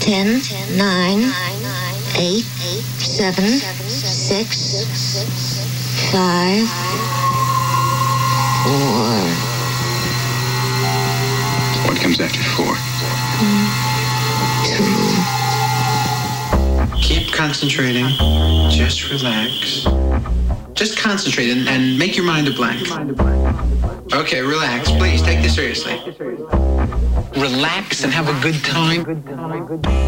10, 9, 8, 7, 6, 5, 4. What comes after 4? 2. Keep concentrating. Just relax. Just concentrate and make your mind a blank. Okay, relax. Please, take this seriously. Relax and have a good time.